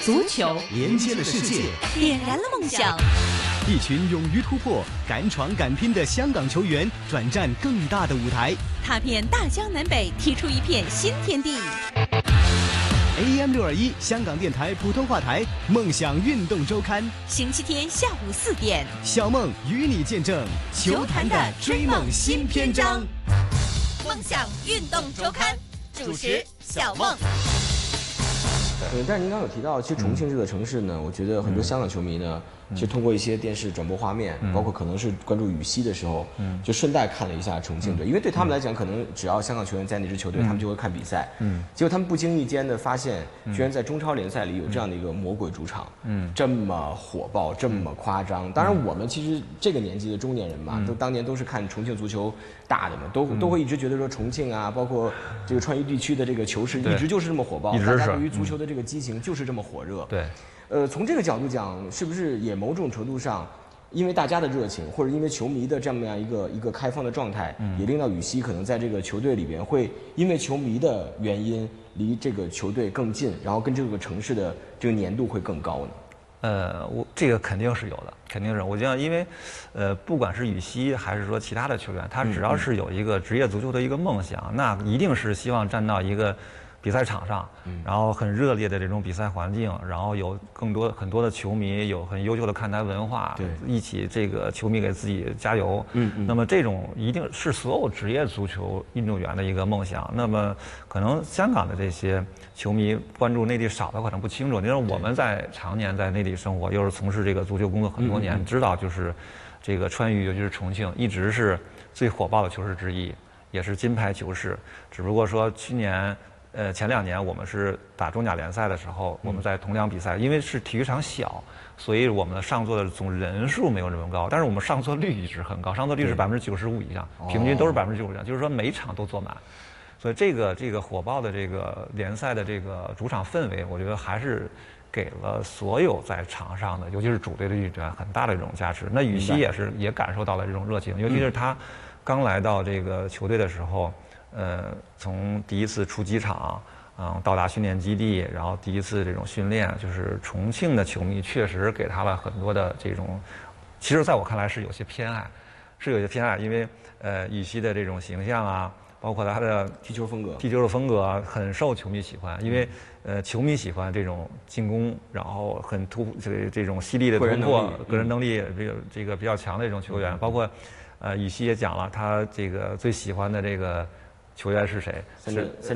足球连接了世界， 点燃了梦想。 一群勇于突破、敢闯敢拼的香港球员转战更大的舞台， 踏遍大江南北，踢出一片新天地。 AM621 香港电台普通话台《梦想运动周刊》， 星期天下午4点， 小梦与你见证球坛的追梦新篇章。 梦想运动周刊主持小梦。 但是您刚刚有提到，其实重庆这个城市呢，我觉得很多香港球迷呢，其实通过一些电视转播画面，包括可能是关注羽西的时候，就顺带看了一下重庆队，因为对他们来讲，可能只要香港球员在那支球队，他们就会看比赛。结果他们不经意间的发现，居然在中超联赛里有这样的一个魔鬼主场，这么火爆，这么夸张。当然，我们其实这个年纪的中年人嘛，当年都是看重庆足球大的嘛，都会一直觉得说重庆啊，包括这个川渝地区的这个球市，一直就是这么火爆，大家对于足球的这个激情就是这么火热。 对。 从这个角度讲，是不是也某种程度上，因为大家的热情，或者因为球迷的这么样一个开放的状态，也令到羽西可能在这个球队里边会因为球迷的原因离这个球队更近，然后跟这个城市的这个粘度会更高呢？ 这个肯定是有的，肯定是。我觉得，因为，不管是羽西还是说其他的球员，他只要是有一个职业足球的一个梦想，那一定是希望站到一个比赛场上，然后很热烈的这种比赛环境，然后有很多的球迷，有很优秀的看台文化，一起这个球迷给自己加油。那么这种一定是所有职业足球运动员的一个梦想。那么可能香港的这些球迷关注内地少的可能不清楚，因为我们常年在内地生活，又是从事这个足球工作很多年，知道就是这个川渝，尤其是重庆，一直是最火爆的球市之一，也是金牌球市。只不过说去年。前2年我们是打中甲联赛的时候，我们在同场比赛，因为是体育场小，所以我们的上座的总人数没有这么高，但是我们上座率一直很高，上座率是95%以上，平均都是95%以上，就是说每场都坐满。所以这个火爆的这个联赛的这个主场氛围，我觉得还是给了所有在场上的，尤其是主队的运动员很大的这种加持。那羽西也感受到了这种热情，尤其是他刚来到这个球队的时候。从第一次出机场，到达训练基地，然后第一次这种训练，就是重庆的球迷确实给他了很多的这种，其实在我看来是有些偏爱，因为羽西的这种形象啊，包括他的踢球的风格很受球迷喜欢，因为球迷喜欢这种进攻，然后很这种犀利的突破，个人能力这个比较强的这种球员，包括羽西也讲了，他这个最喜欢的这个球员是谁？